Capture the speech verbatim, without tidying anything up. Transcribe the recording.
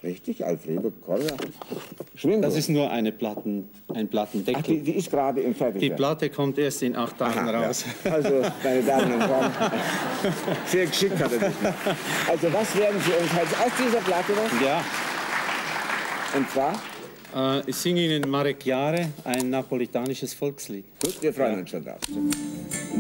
Richtig, Alfredo Korda. Schwingo. Das ist nur eine Platten, ein Plattendeckel. Ach, die, die ist gerade im Fertig. Die Platte kommt erst in acht Tagen Aha, raus. Ja. Also, meine Damen und Herren, sehr geschickt hat er das. Also, was werden Sie uns heute aus dieser Platte was? Ja. Und zwar? Äh, ich singe Ihnen Marek Jare, ein napolitanisches Volkslied. Gut, wir freuen ja. uns schon drauf.